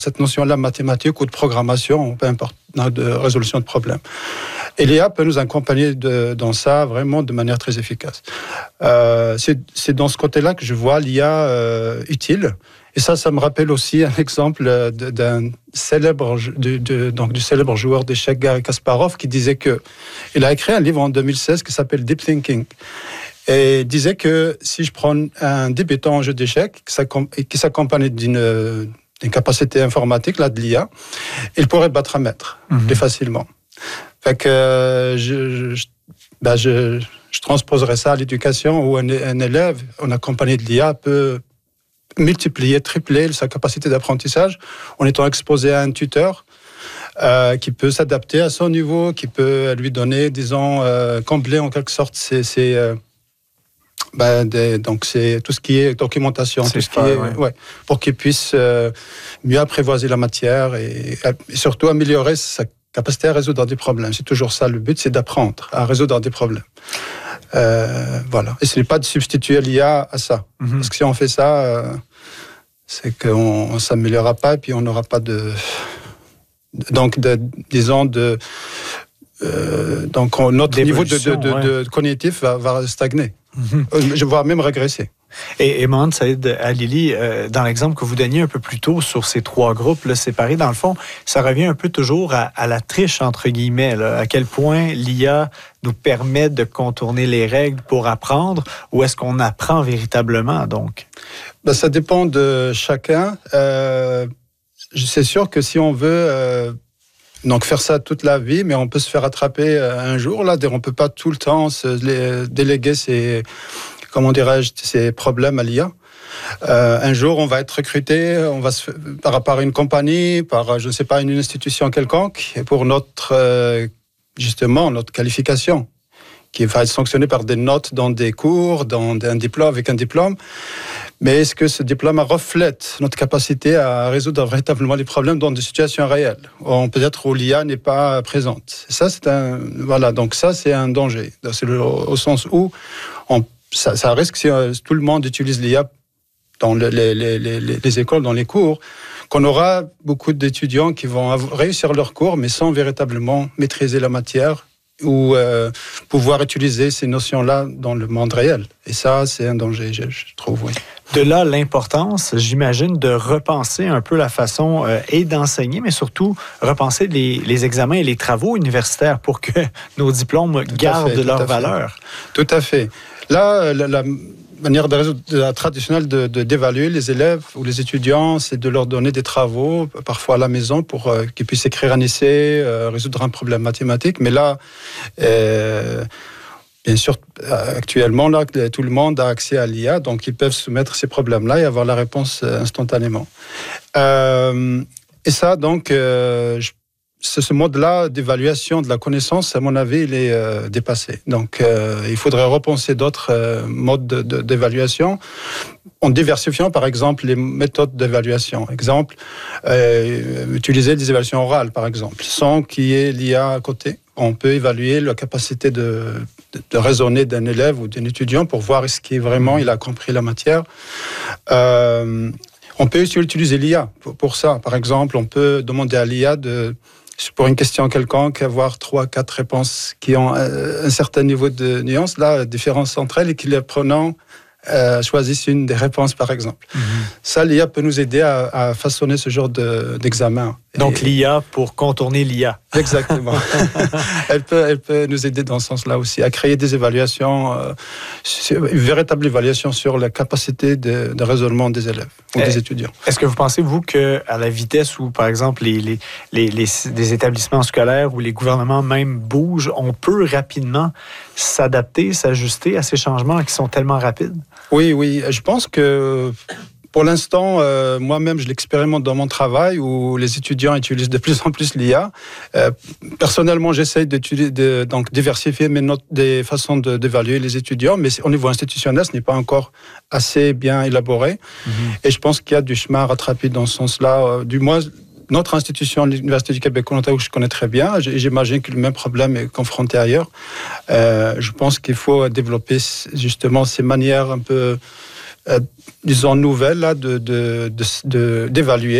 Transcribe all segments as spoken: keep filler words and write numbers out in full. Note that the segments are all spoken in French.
cette notion-là mathématique ou de programmation, peu importe, de résolution de problèmes. Et l'I A peut nous accompagner de, dans ça vraiment de manière très efficace. Euh, c'est, c'est dans ce côté-là que je vois l'I A euh, utile. Et ça, ça me rappelle aussi un exemple de, d'un célèbre, de, de, donc du célèbre joueur d'échecs Garry Kasparov qui disait que il a écrit un livre en deux mille seize qui s'appelle Deep Thinking. Et il disait que si je prends un débutant en jeu d'échecs qui s'accompagne d'une, d'une capacité informatique, là, de l'I A, il pourrait battre un maître mmh. plus facilement. Fait que je, je, ben je, je transposerais ça à l'éducation où un, un élève en accompagné de l'I A peut multiplier, tripler sa capacité d'apprentissage en étant exposé à un tuteur euh, qui peut s'adapter à son niveau, qui peut lui donner, disons, euh, combler en quelque sorte ses, ses euh, ben, des, donc c'est tout ce qui est documentation, c'est tout ce pas, qui est, ouais. Ouais, pour qu'il puisse euh, mieux apprivoiser la matière et, et surtout améliorer sa capacité à résoudre des problèmes. C'est toujours ça le but, c'est d'apprendre à résoudre des problèmes. Euh, voilà. Et ce n'est pas de substituer l'I A à ça. Mm-hmm. Parce que si on fait ça, euh, c'est qu'on ne s'améliorera pas et puis on n'aura pas de... Donc, de, disons, de... Euh, donc, notre niveau de, de, de, ouais. de cognitif va, va stagner. Mm-hmm. Je vois même régresser. Et, et Mohamed Saïd Halili, euh, dans l'exemple que vous donniez un peu plus tôt sur ces trois groupes là, séparés, dans le fond, ça revient un peu toujours à, à la triche, entre guillemets, là, à quel point l'I A nous permet de contourner les règles pour apprendre, ou est-ce qu'on apprend véritablement, donc? Ben, ça dépend de chacun. Euh, c'est sûr que si on veut... Euh, Donc faire ça toute la vie, mais on peut se faire attraper un jour. Là, on peut pas tout le temps se les, déléguer ses, comment dirais-je, ses problèmes à l'I A. Euh, un jour, on va être recruté, on va se, par rapport à une compagnie, par je ne sais pas une institution quelconque, pour notre euh, justement notre qualification, qui va être sanctionnée par des notes dans des cours, dans un diplôme avec un diplôme. Mais est-ce que ce diplôme reflète notre capacité à résoudre véritablement les problèmes dans des situations réelles, ou peut-être où l'I A n'est pas présente? Ça, c'est un voilà. Donc ça, c'est un danger. C'est le, au sens où on, ça, ça risque si tout le monde utilise l'I A dans les, les, les, les, les écoles, dans les cours, qu'on aura beaucoup d'étudiants qui vont réussir leur cours, mais sans véritablement maîtriser la matière ou euh, pouvoir utiliser ces notions-là dans le monde réel. Et ça, c'est un danger, je, je trouve, oui. De là, l'importance, j'imagine, de repenser un peu la façon euh, et d'enseigner, mais surtout repenser les, les examens et les travaux universitaires pour que nos diplômes tout gardent fait, leur valeur. Tout à fait. Là, la, la manière de résoudre, la traditionnelle de, de, d'évaluer les élèves ou les étudiants, c'est de leur donner des travaux, parfois à la maison, pour euh, qu'ils puissent écrire un essai, euh, résoudre un problème mathématique. Mais là, euh, bien sûr, actuellement, là, tout le monde a accès à l'I A, donc ils peuvent soumettre ces problèmes-là et avoir la réponse instantanément. Euh, et ça, donc, euh, je ce mode-là d'évaluation de la connaissance, à mon avis, il est euh, dépassé. Donc, euh, il faudrait repenser d'autres euh, modes de, de, d'évaluation en diversifiant, par exemple, les méthodes d'évaluation. Exemple, euh, utiliser des évaluations orales, par exemple, sans qu'il y ait l'I A à côté. On peut évaluer la capacité de, de, de raisonner d'un élève ou d'un étudiant pour voir est-ce qu'il vraiment il a compris la matière. Euh, on peut aussi utiliser l'I A pour, pour ça. Par exemple, on peut demander à l'I A de pour une question quelconque, avoir trois, quatre réponses qui ont un certain niveau de nuance, là, la différence entre elles, et que les apprenants euh, choisissent une des réponses, par exemple. Mm-hmm. Ça, l'I A peut nous aider à, à façonner ce genre de, d'examen. Donc, et, l'I A pour contourner l'I A. Exactement. elle, peut, elle peut nous aider dans ce sens-là aussi, à créer des évaluations, euh, une véritable évaluation sur la capacité de, de raisonnement des élèves ou euh, des étudiants. Est-ce que vous pensez, vous, qu'à la vitesse où, par exemple, les, les, les, les, les établissements scolaires ou les gouvernements même bougent, on peut rapidement s'adapter, s'ajuster à ces changements qui sont tellement rapides? Oui, oui. Je pense que... Pour l'instant, euh, moi-même, je l'expérimente dans mon travail où les étudiants utilisent de plus en plus l'I A. Euh, personnellement, j'essaie d'étudier, de donc diversifier mes notes, des façons de, d'évaluer les étudiants, mais au niveau institutionnel, ce n'est pas encore assez bien élaboré. Mm-hmm. Et je pense qu'il y a du chemin à rattraper dans ce sens-là. Euh, du moins, notre institution, l'Université du Québec, que je connais très bien, j'imagine que le même problème est confronté ailleurs. Euh, je pense qu'il faut développer justement ces manières un peu... Euh, disons nouvelles là, de, de, de, de, d'évaluer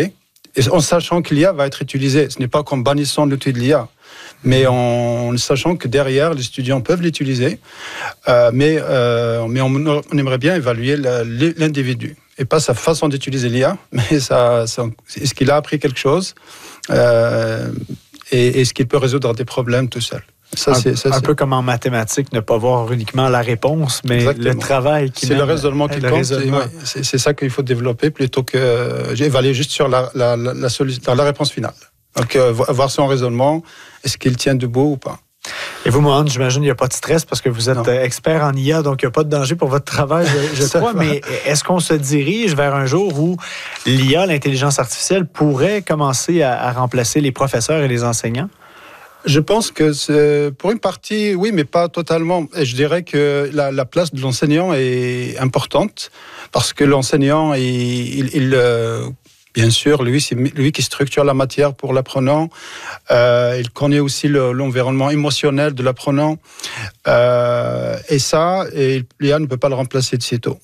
Et en sachant que l'I A va être utilisée, ce n'est pas qu'en bannissant l'outil de l'I A, mais en, en sachant que derrière, les étudiants peuvent l'utiliser, euh, mais, euh, mais on, on aimerait bien évaluer la, l'individu. Et pas sa façon d'utiliser l'I A, mais ça, ça, est-ce qu'il a appris quelque chose euh, et est-ce qu'il peut résoudre des problèmes tout seul. Ça, un c'est, ça, un c'est... peu comme en mathématiques, ne pas voir uniquement la réponse, mais Exactement. le travail qui C'est mène, le raisonnement qui le compte. raisonnement. C'est, ouais, c'est, c'est ça qu'il faut développer plutôt que euh, évaluer juste sur la, la, la, la, la, la réponse finale. Donc, euh, voir son raisonnement, est-ce qu'il tient debout ou pas. Et vous, Mohan, j'imagine qu'il n'y a pas de stress parce que vous êtes non. expert en I A, donc il n'y a pas de danger pour votre travail, je, je crois. Mais est-ce qu'on se dirige vers un jour où l'I A, l'intelligence artificielle, pourrait commencer à, à remplacer les professeurs et les enseignants? Je pense que c'est, pour une partie, oui, mais pas totalement. Et je dirais que la, la place de l'enseignant est importante parce que l'enseignant, il, il, il euh, bien sûr, lui, c'est lui qui structure la matière pour l'apprenant. Euh, il connaît aussi le, l'environnement émotionnel de l'apprenant. Euh, et ça, et l'I A ne peut pas le remplacer de sitôt.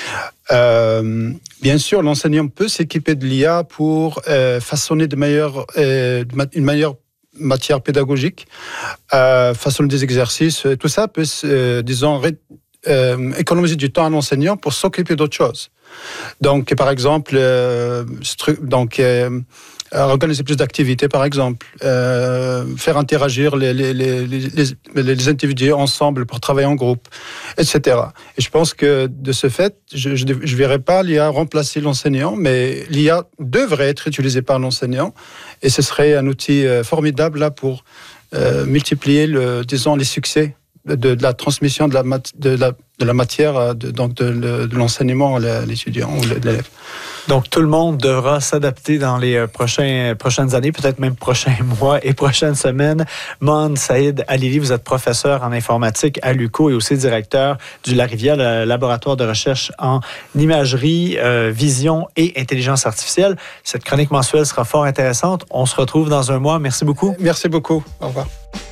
Euh, bien sûr, l'enseignant peut s'équiper de l'I A pour euh, façonner de meilleures, euh, une meilleure matière pédagogique, euh, façonner des exercices. Tout ça peut, euh, disons, ré, euh, économiser du temps à l'enseignant pour s'occuper d'autres choses. Donc, par exemple, euh, stru- donc, euh, organiser plus d'activités, par exemple, euh, faire interagir les, les, les, les, les individus ensemble pour travailler en groupe, et cetera. Et je pense que de ce fait, je ne verrai pas l'I A remplacer l'enseignant, mais l'I A devrait être utilisée par l'enseignant, et ce serait un outil formidable là pour euh, multiplier, le, disons, les succès de, de la transmission de la, de la, de la matière, de, donc de, de, de l'enseignement à l'étudiant ou à l'élève. Donc, tout le monde devra s'adapter dans les prochains, prochaines années, peut-être même prochains mois et prochaines semaines. Mohan Saïd Halili, vous êtes professeur en informatique à l'U Q O et aussi directeur du Larivière, le laboratoire de recherche en imagerie, euh, vision et intelligence artificielle. Cette chronique mensuelle sera fort intéressante. On se retrouve dans un mois. Merci beaucoup. Merci beaucoup. Au revoir.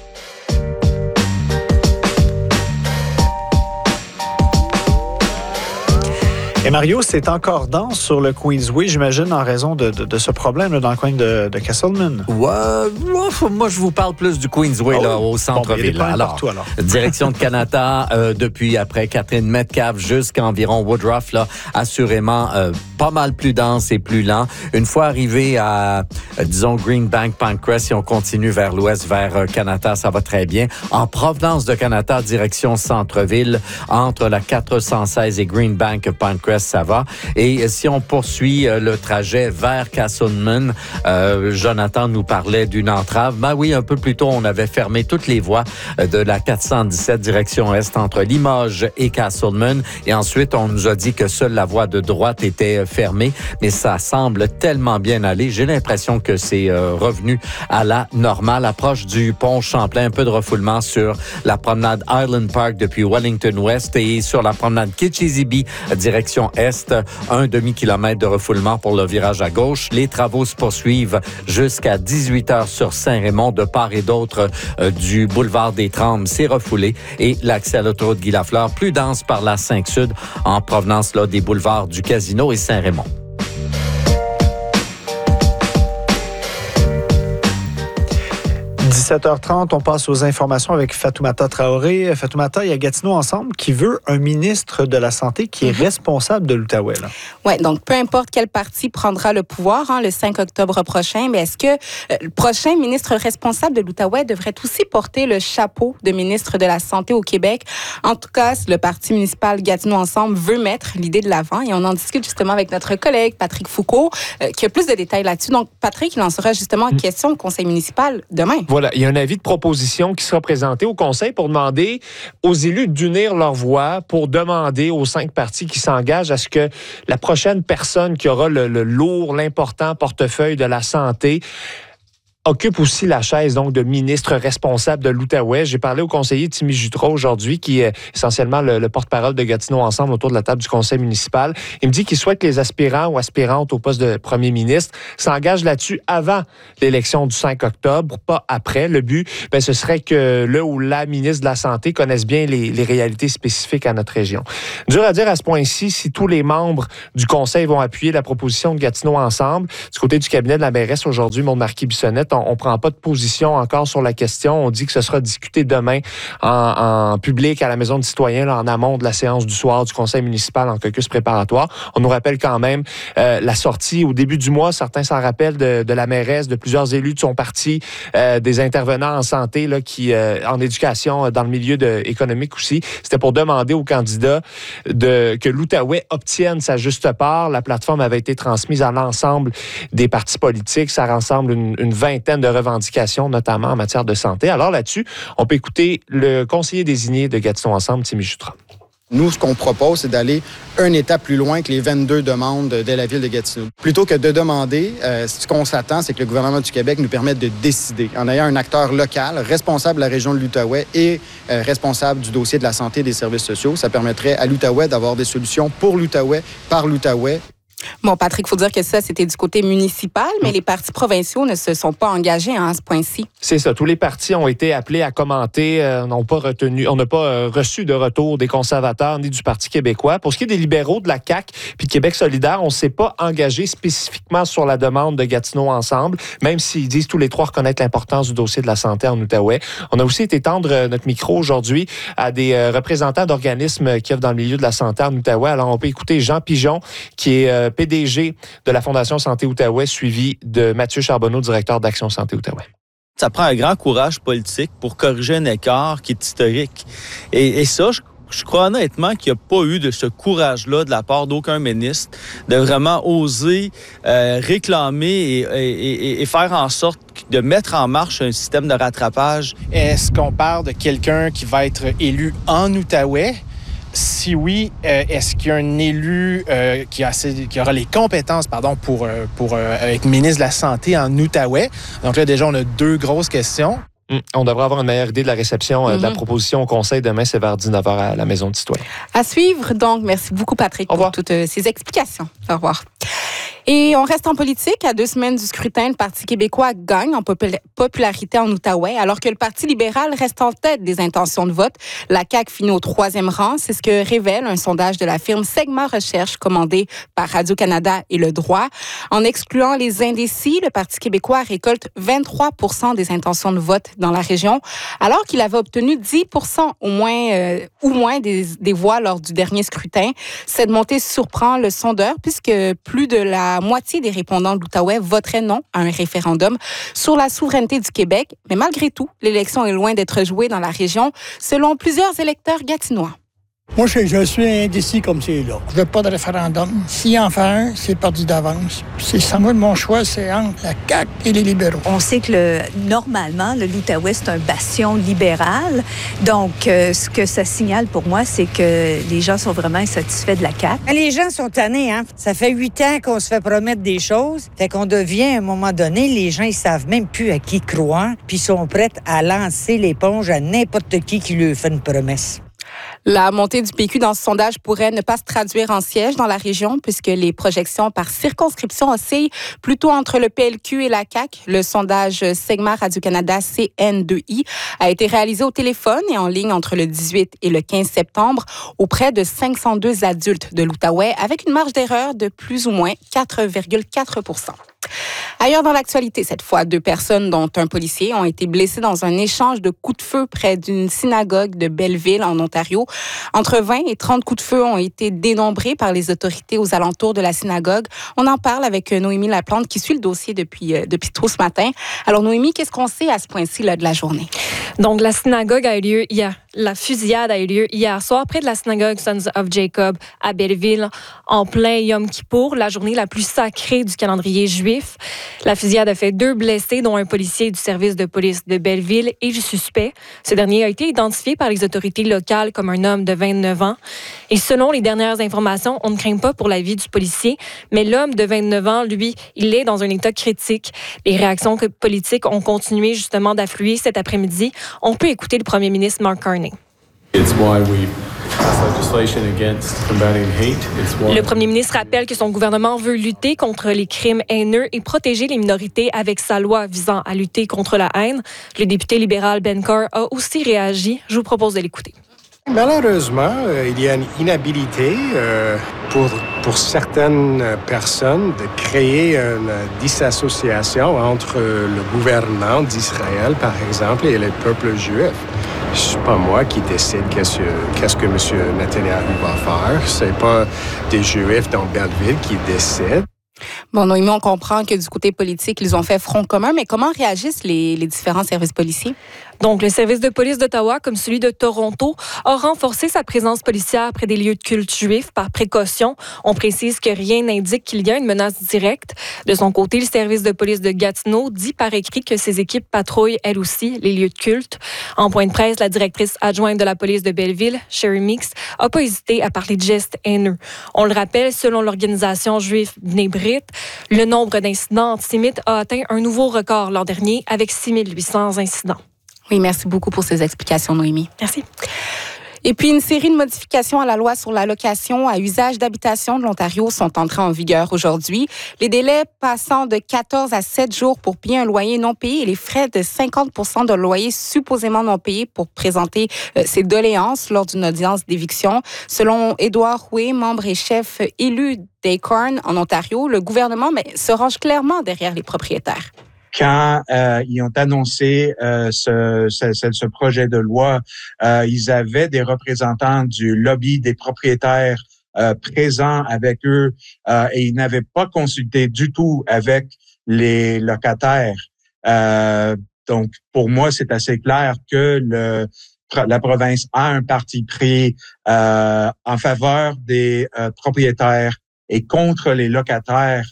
Et Mario, c'est encore dense sur le Queensway, j'imagine, en raison de, de, de ce problème là, dans le coin de, de Castleman. Ouais, moi, je vous parle plus du Queensway oh, là, au centre-ville. Bon, alors, partout, alors. Direction de Kanata, euh, depuis après Catherine Metcalfe jusqu'environ Woodruff, là, assurément euh, pas mal plus dense et plus lent. Une fois arrivé à, euh, disons, Greenbank, Pinecrest, si on continue vers l'ouest, vers euh, Kanata, ça va très bien. En provenance de Kanata, direction centre-ville, entre la quatre cent seize et Greenbank, Pinecrest, ça va. Et si on poursuit euh, le trajet vers Castleman, euh, Jonathan nous parlait d'une entrave. Ben oui, un peu plus tôt, on avait fermé toutes les voies euh, de la quatre cent dix-sept direction est entre Limoges et Castleman. Et ensuite, on nous a dit que seule la voie de droite était fermée. Mais ça semble tellement bien aller. J'ai l'impression que c'est euh, revenu à la normale. Approche du pont Champlain, un peu de refoulement sur la promenade Island Park depuis Wellington West et sur la promenade Kitchissippi, direction est, un demi-kilomètre de refoulement pour le virage à gauche. Les travaux se poursuivent jusqu'à dix-huit heures sur Saint-Raymond, de part et d'autre euh, du boulevard des Trembles. C'est refoulé et l'accès à l'autoroute Guy Lafleur, plus dense par la cinq Sud en provenance là, des boulevards du Casino et Saint-Raymond. dix-sept heures trente, on passe aux informations avec Fatoumata Traoré. Fatoumata, il y a Gatineau Ensemble qui veut un ministre de la Santé qui est responsable de l'Outaouais. Oui, donc peu importe quel parti prendra le pouvoir hein, le cinq octobre prochain, mais est-ce que euh, le prochain ministre responsable de l'Outaouais devrait aussi porter le chapeau de ministre de la Santé au Québec? En tout cas, le parti municipal Gatineau Ensemble veut mettre l'idée de l'avant et on en discute justement avec notre collègue Patrick Foucault euh, qui a plus de détails là-dessus. Donc, Patrick, il en sera justement en question au conseil municipal demain. Voilà. Il y a un avis de proposition qui sera présenté au Conseil pour demander aux élus d'unir leur voix pour demander aux cinq partis qui s'engagent à ce que la prochaine personne qui aura le, le lourd, l'important portefeuille de la santé occupe aussi la chaise donc de ministre responsable de l'Outaouais. J'ai parlé au conseiller Timmy Jutras aujourd'hui, qui est essentiellement le, le porte-parole de Gatineau Ensemble autour de la table du conseil municipal. Il me dit qu'il souhaite que les aspirants ou aspirantes au poste de premier ministre s'engagent là-dessus avant l'élection du cinq octobre, pas après. Le but, ben, ce serait que le ou la ministre de la Santé connaisse bien les, les réalités spécifiques à notre région. Dur à dire à ce point-ci si tous les membres du conseil vont appuyer la proposition de Gatineau Ensemble. Du côté du cabinet de la mairesse aujourd'hui, Maude Marquis-Bissonnette, on ne prend pas de position encore sur la question. On dit que ce sera discuté demain en, en public à la Maison du citoyen, là, en amont de la séance du soir du conseil municipal en caucus préparatoire. On nous rappelle quand même euh, la sortie au début du mois, certains s'en rappellent, de, de la mairesse, de plusieurs élus de son parti, euh, des intervenants en santé, là, qui, euh, en éducation, dans le milieu de, économique aussi. C'était pour demander aux candidats de, que l'Outaouais obtienne sa juste part. La plateforme avait été transmise à l'ensemble des partis politiques. Ça rassemble une, une vingtaine de revendications, notamment en matière de santé. Alors là-dessus, on peut écouter le conseiller désigné de Gatineau Ensemble, Timmy Jutras. Nous, ce qu'on propose, c'est d'aller un étape plus loin que les vingt-deux demandes de la Ville de Gatineau. Plutôt que de demander, euh, ce qu'on s'attend, c'est que le gouvernement du Québec nous permette de décider, en ayant un acteur local, responsable de la région de l'Outaouais et euh, responsable du dossier de la santé et des services sociaux. Ça permettrait à l'Outaouais d'avoir des solutions pour l'Outaouais, par l'Outaouais. Bon, Patrick, il faut dire que ça, c'était du côté municipal, mais mmh. les partis provinciaux ne se sont pas engagés hein, à ce point-ci. C'est ça. Tous les partis ont été appelés à commenter. Euh, n'ont pas retenu, on n'a pas euh, reçu de retour des conservateurs ni du Parti québécois. Pour ce qui est des libéraux, de la C A Q puis de Québec solidaire, on ne s'est pas engagé spécifiquement sur la demande de Gatineau Ensemble, même s'ils disent tous les trois reconnaître l'importance du dossier de la santé en Outaouais. On a aussi été tendre euh, notre micro aujourd'hui à des euh, représentants d'organismes qui œuvrent dans le milieu de la santé en Outaouais. Alors, on peut écouter Jean Pigeon, qui est euh, P D G de la Fondation Santé Outaouais, suivi de Mathieu Charbonneau, directeur d'Action Santé Outaouais. Ça prend un grand courage politique pour corriger un écart qui est historique. Et, et ça, je, je crois honnêtement qu'il n'y a pas eu de ce courage-là de la part d'aucun ministre de vraiment oser euh, réclamer et, et, et faire en sorte de mettre en marche un système de rattrapage. Est-ce qu'on parle de quelqu'un qui va être élu en Outaouais? Si oui, euh, est-ce qu'il y a un élu euh, qui, a assez, qui aura les compétences pardon, pour, euh, pour euh, être ministre de la Santé en Outaouais? Donc là, déjà, on a deux grosses questions. Mmh. On devrait avoir une meilleure idée de la réception euh, mm-hmm. de la proposition au conseil demain, c'est vers dix-neuf heures à la Maison du citoyen. À suivre, donc. Merci beaucoup, Patrick, pour toutes euh, ces explications. Au revoir. Et on reste en politique. À deux semaines du scrutin, le Parti québécois gagne en popularité en Outaouais, alors que le Parti libéral reste en tête des intentions de vote. La C A Q finit au troisième rang. C'est ce que révèle un sondage de la firme Segma Recherche, commandé par Radio-Canada et Le Droit. En excluant les indécis, le Parti québécois récolte vingt-trois pour cent des intentions de vote dans la région, alors qu'il avait obtenu dix pour cent au moins, euh, ou moins des, des voix lors du dernier scrutin. Cette montée surprend le sondeur, puisque plus de la La moitié des répondants de l'Outaouais voteraient non à un référendum sur la souveraineté du Québec. Mais malgré tout, l'élection est loin d'être jouée dans la région, selon plusieurs électeurs gatinois. Moi, je, je suis indécis comme c'est là. Je veux pas de référendum. S'il en fait un, c'est perdu d'avance. C'est ça, moi, mon choix, c'est entre la C A Q et les libéraux. On sait que le, normalement, le l'Outaouais, c'est un bastion libéral. Donc, euh, ce que ça signale pour moi, c'est que les gens sont vraiment insatisfaits de la C A Q. Les gens sont tannés, hein? Ça fait huit ans qu'on se fait promettre des choses. Fait qu'on devient, à un moment donné, les gens, ils savent même plus à qui croire, puis ils sont prêts à lancer l'éponge à n'importe qui qui lui fait une promesse. La montée du P Q dans ce sondage pourrait ne pas se traduire en siège dans la région, puisque les projections par circonscription oscillent plutôt entre le P L Q et la C A Q. Le sondage Segma Radio-Canada C N deux I a été réalisé au téléphone et en ligne entre le dix-huit et le quinze septembre auprès de cinq cent deux adultes de l'Outaouais, avec une marge d'erreur de plus ou moins quatre virgule quatre pour cent. Ailleurs dans l'actualité, cette fois, deux personnes, dont un policier, ont été blessées dans un échange de coups de feu près d'une synagogue de Belleville, en Ontario. Entre vingt et trente coups de feu ont été dénombrés par les autorités aux alentours de la synagogue. On en parle avec Noémie Laplante, qui suit le dossier depuis, euh, depuis tôt ce matin. Alors, Noémie, qu'est-ce qu'on sait à ce point-ci là, de la journée? Donc, la synagogue a eu lieu hier. La fusillade a eu lieu hier soir près de la synagogue Sons of Jacob à Belleville, en plein Yom Kippour, la journée la plus sacrée du calendrier juif. juif. La fusillade a fait deux blessés, dont un policier du service de police de Belleville et le suspect. Ce dernier a été identifié par les autorités locales comme un homme de vingt-neuf ans. Et selon les dernières informations, on ne craint pas pour la vie du policier, mais l'homme de vingt-neuf ans, lui, il est dans un état critique. Les réactions politiques ont continué justement d'affluer cet après-midi. On peut écouter le premier ministre Mark Carney. Le premier ministre rappelle que son gouvernement veut lutter contre les crimes haineux et protéger les minorités avec sa loi visant à lutter contre la haine. Le député libéral Ben Carr a aussi réagi. Je vous propose de l'écouter. Malheureusement, euh, il y a une inhabilité euh, pour, pour certaines personnes de créer une disassociation entre le gouvernement d'Israël, par exemple, et le peuple juif. C'est pas moi qui décide qu'est-ce, qu'est-ce que M. Netanyahu va faire. C'est pas des Juifs dans Belleville qui décident. Bon, Noémie, on comprend que du côté politique, ils ont fait front commun, mais comment réagissent les, les différents services policiers? Donc, le service de police d'Ottawa, comme celui de Toronto, a renforcé sa présence policière près des lieux de culte juifs par précaution. On précise que rien n'indique qu'il y a une menace directe. De son côté, le service de police de Gatineau dit par écrit que ses équipes patrouillent, elles aussi, les lieux de culte. En point de presse, la directrice adjointe de la police de Belleville, Sherry Meeks, n'a pas hésité à parler de gestes haineux. On le rappelle, selon l'organisation juive Bnei Brit, le nombre d'incidents antisémites a atteint un nouveau record l'an dernier avec six mille huit cents incidents. Oui, merci beaucoup pour ces explications, Noémie. Merci. Et puis, une série de modifications à la loi sur l'allocation à usage d'habitation de l'Ontario sont entrées en vigueur aujourd'hui. Les délais passant de quatorze à sept jours pour payer un loyer non payé et les frais de cinquante pour cent de loyer supposément non payé pour présenter euh, ses doléances lors d'une audience d'éviction. Selon Édouard Rouet, membre et chef élu d'Acorn en Ontario, le gouvernement mais, se range clairement derrière les propriétaires. Quand euh, ils ont annoncé euh, ce, ce, ce projet de loi, euh, ils avaient des représentants du lobby des propriétaires euh, présents avec eux euh, et ils n'avaient pas consulté du tout avec les locataires. Euh, donc, pour moi, c'est assez clair que le, la province a un parti pris euh, en faveur des euh, propriétaires et contre les locataires.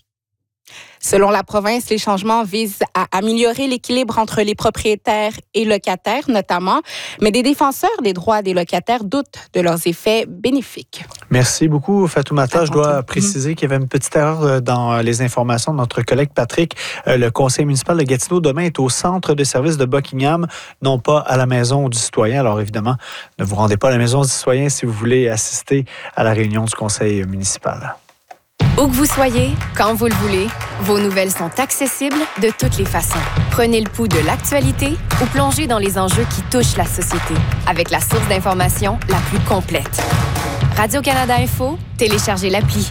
Selon la province, les changements visent à améliorer l'équilibre entre les propriétaires et locataires, notamment, mais des défenseurs des droits des locataires doutent de leurs effets bénéfiques. Merci beaucoup, Fatoumata. Je dois préciser qu'il y avait une petite erreur dans les informations de notre collègue Patrick. Le conseil municipal de Gatineau, demain, est au centre de service de Buckingham, non pas à la maison du citoyen. Alors, évidemment, ne vous rendez pas à la maison du citoyen si vous voulez assister à la réunion du conseil municipal. Où que vous soyez, quand vous le voulez, vos nouvelles sont accessibles de toutes les façons. Prenez le pouls de l'actualité ou plongez dans les enjeux qui touchent la société avec la source d'information la plus complète. Radio-Canada Info, téléchargez l'appli.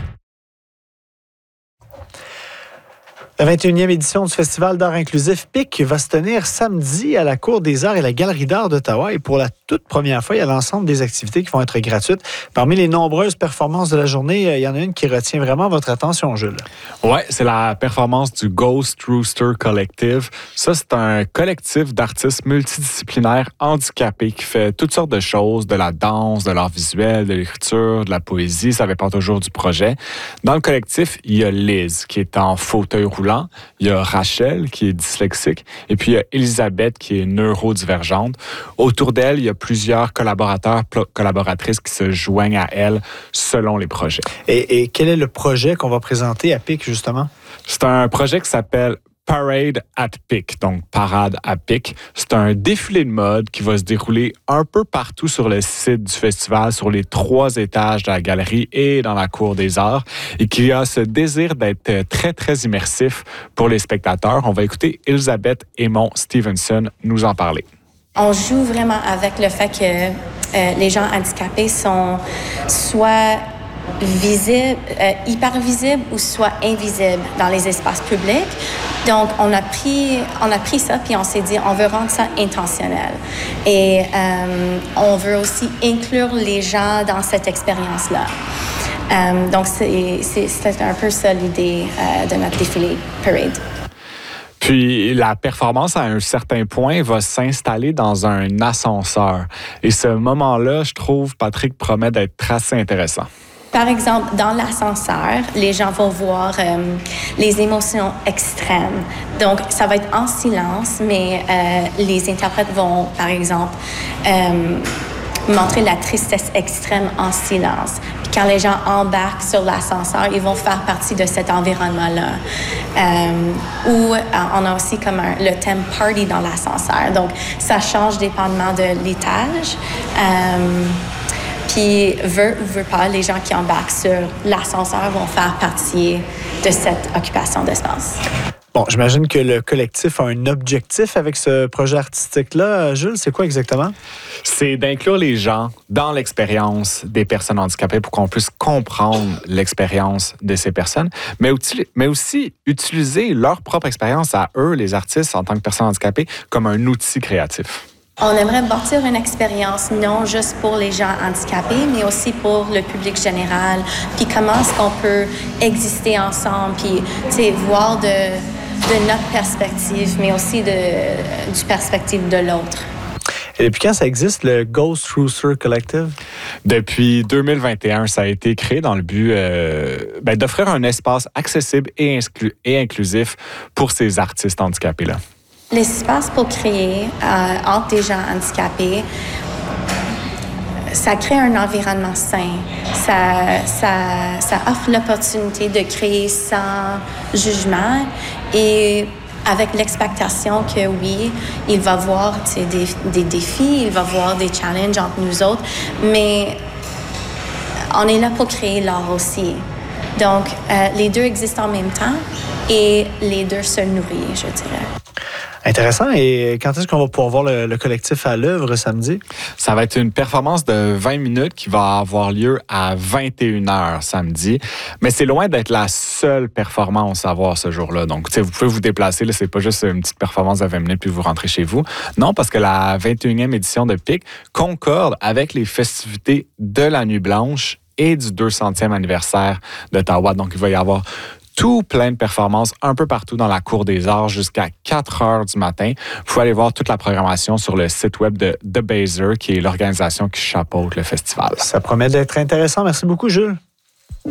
La vingt et unième édition du Festival d'art inclusif P I C va se tenir samedi à la Cour des arts et la Galerie d'art d'Ottawa. Et pour la toute première fois, il y a l'ensemble des activités qui vont être gratuites. Parmi les nombreuses performances de la journée, il y en a une qui retient vraiment votre attention, Jules. Oui, c'est la performance du Ghost Rooster Collective. Ça, c'est un collectif d'artistes multidisciplinaires handicapés qui fait toutes sortes de choses, de la danse, de l'art visuel, de l'écriture, de la poésie. Ça dépend toujours du projet. Dans le collectif, il y a Liz, qui est en fauteuil roulant. Il y a Rachel, qui est dyslexique, et puis il y a Elisabeth, qui est neurodivergente. Autour d'elle, il y a plusieurs collaborateurs, collaboratrices qui se joignent à elle selon les projets. Et, et quel est le projet qu'on va présenter à P I C, justement? C'est un projet qui s'appelle Parade at P I C, donc Parade à P I C. C'est un défilé de mode qui va se dérouler un peu partout sur le site du festival, sur les trois étages de la galerie et dans la cour des arts, et qui a ce désir d'être très, très immersif pour les spectateurs. On va écouter Elisabeth Aymon Stevenson nous en parler. On joue vraiment avec le fait que euh, les gens handicapés sont soit visibles, euh, hyper visibles ou soit invisibles dans les espaces publics. Donc, on a pris, on a pris ça, puis on s'est dit, on veut rendre ça intentionnel. Et euh, on veut aussi inclure les gens dans cette expérience-là. Euh, donc, c'est, c'est, c'est un peu ça l'idée euh, de notre défilé Parade. Puis la performance, à un certain point, va s'installer dans un ascenseur. Et ce moment-là, je trouve, Patrick, promet d'être assez intéressant. Par exemple, dans l'ascenseur, les gens vont voir euh, les émotions extrêmes. Donc, ça va être en silence, mais euh, les interprètes vont, par exemple, euh, montrer la tristesse extrême en silence. Puis quand les gens embarquent sur l'ascenseur, ils vont faire partie de cet environnement-là. Euh, ou euh, on a aussi comme un, le thème party dans l'ascenseur. Donc, ça change dépendamment de l'étage. Euh, Puis, veut ou veut pas, les gens qui embarquent sur l'ascenseur vont faire partie de cette occupation d'espace. Bon, j'imagine que le collectif a un objectif avec ce projet artistique-là. Jules, c'est quoi exactement? C'est d'inclure les gens dans l'expérience des personnes handicapées pour qu'on puisse comprendre l'expérience de ces personnes, mais aussi, mais aussi utiliser leur propre expérience à eux, les artistes, en tant que personnes handicapées, comme un outil créatif. On aimerait bâtir une expérience non juste pour les gens handicapés, mais aussi pour le public général. Puis comment est-ce qu'on peut exister ensemble, puis tu sais, voir de, de notre perspective, mais aussi de, du perspective de l'autre. Et depuis quand ça existe, le Ghost Rooster Collective? Depuis deux mille vingt et un, ça a été créé dans le but euh, ben, d'offrir un espace accessible et, inclu- et inclusif pour ces artistes handicapés-là. L'espace pour créer euh, entre des gens handicapés, ça crée un environnement sain. Ça, ça, ça offre l'opportunité de créer sans jugement et avec l'expectation que oui, il va y avoir des, des défis, il va y avoir des challenges entre nous autres, mais on est là pour créer l'art aussi. Donc, euh, les deux existent en même temps et les deux se nourrissent, je dirais. Intéressant. Et quand est-ce qu'on va pouvoir voir le, le collectif à l'œuvre samedi? Ça va être une performance de vingt minutes qui va avoir lieu à vingt et une heures samedi. Mais c'est loin d'être la seule performance à voir ce jour-là. Donc, vous pouvez vous déplacer. Là, c'est pas juste une petite performance de vingt minutes puis vous rentrez chez vous. Non, parce que la vingt et unième édition de P I C concorde avec les festivités de la Nuit Blanche et du deux centième anniversaire d'Ottawa. Donc, il va y avoir tout plein de performances un peu partout dans la Cour des Arts jusqu'à quatre heures du matin. Vous pouvez aller voir toute la programmation sur le site web de The Baser, qui est l'organisation qui chapeaute le festival. Ça promet d'être intéressant. Merci beaucoup, Jules.